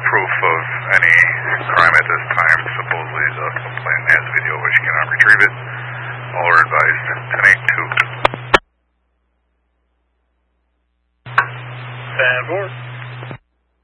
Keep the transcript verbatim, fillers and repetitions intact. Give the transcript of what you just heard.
proof of any crime at this time. Supposedly the complainant has video, but she cannot retrieve it. All are advised. ten eight two. Stand forward.